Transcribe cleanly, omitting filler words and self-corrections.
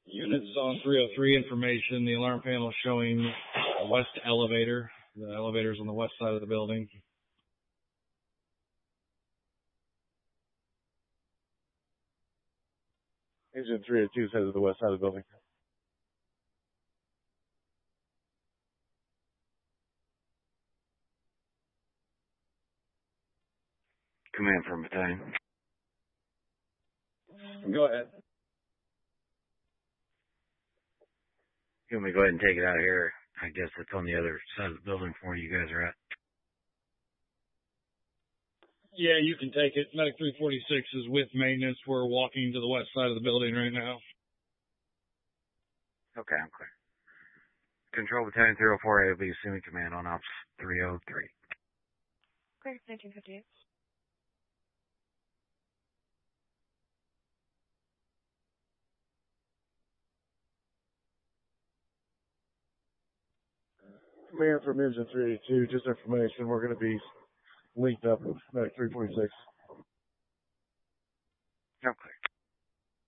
Units on 303 information. The alarm panel showing the west elevator. The elevator's on the west side of the building. Agent 302 says to the west side of the building. Command from battalion. Go ahead. You want me to go ahead and take it out here? I guess it's on the other side of the building from where you guys are at. Yeah, you can take it. Medic 346 is with maintenance. We're walking to the west side of the building right now. Okay, I'm clear. Control Battalion 304A will be assuming command on Ops 303. Clear, 1958. Command from Engine 382, just information. We're going to be linked up with Medic 346. I'm clear.